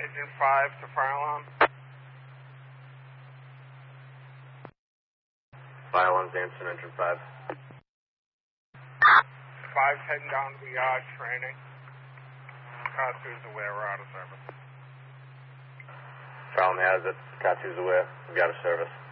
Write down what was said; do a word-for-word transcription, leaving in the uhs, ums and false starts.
Agent five to fire alarm. Fire alarm's answering, engine five. Five's heading down to the yard, training. Car two's aware, we're out of service. Problem has it. Car two's aware. We got a service.